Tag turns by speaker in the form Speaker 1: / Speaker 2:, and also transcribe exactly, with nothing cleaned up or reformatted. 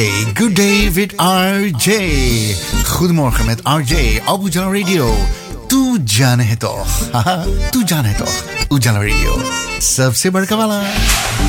Speaker 1: Hey, good day with R J. Goedemorgen met R J op Ujala Radio. तू जाने है तो, हाँ तू जाने है तो Ujala Radio सबसे बड़का वाला.